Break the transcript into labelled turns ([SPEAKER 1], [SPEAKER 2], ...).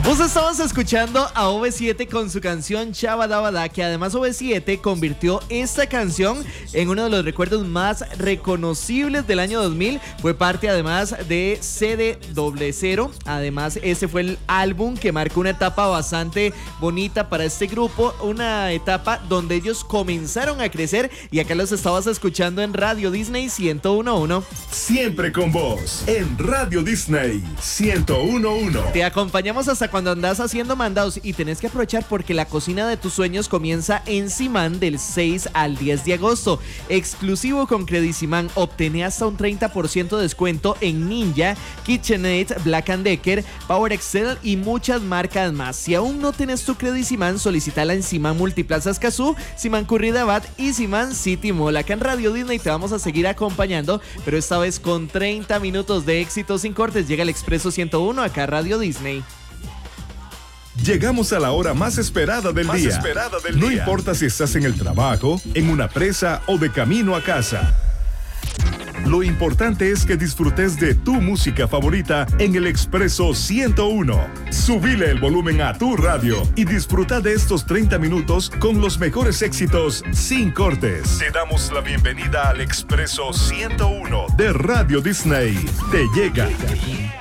[SPEAKER 1] Vos estabas escuchando a OV7 con su canción Chabadabada, que además OV7 convirtió esta canción en uno de los recuerdos más reconocibles del año 2000. Fue parte además de CD00. Además, ese fue el álbum que marcó una etapa bastante bonita para este grupo, una etapa donde ellos comenzaron a crecer, y acá los estabas escuchando en Radio Disney 101.1.
[SPEAKER 2] Siempre con vos en Radio Disney 101.1.
[SPEAKER 1] Te acompañamos hasta cuando andas haciendo mandados, y tenés que aprovechar porque la cocina de tus sueños comienza en Simán del 6 al 10 de agosto. Exclusivo con Credisimán, obtené hasta un 30% de descuento en Ninja, KitchenAid, Black & Decker, Power Excel y muchas marcas más. Si aún no tienes tu Credisimán, solicítala en Simán Multiplaza Escazú, Simán Curridabat y Simán City Mall. Acá en Radio Disney te vamos a seguir acompañando, pero esta vez con 30 minutos de éxito sin cortes. Llega el Expreso 101 acá a Radio Disney.
[SPEAKER 2] Llegamos a la hora más esperada del día. No importa si estás en el trabajo, en una presa o de camino a casa. Lo importante es que disfrutes de tu música favorita en el Expreso 101. Subile el volumen a tu radio y disfruta de estos 30 minutos con los mejores éxitos sin cortes. Te damos la bienvenida al Expreso 101 de Radio Disney. Te llega.